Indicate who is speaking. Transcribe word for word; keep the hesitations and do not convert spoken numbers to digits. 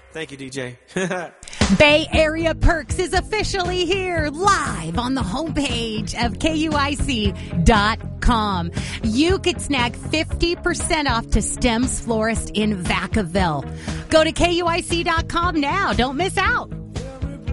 Speaker 1: Thank you, D J.
Speaker 2: Bay Area Perks is officially here live on the homepage of K U I C dot com. You could snag fifty percent off to Stems Florist in Vacaville. Go to K U I C dot com now. Don't miss out.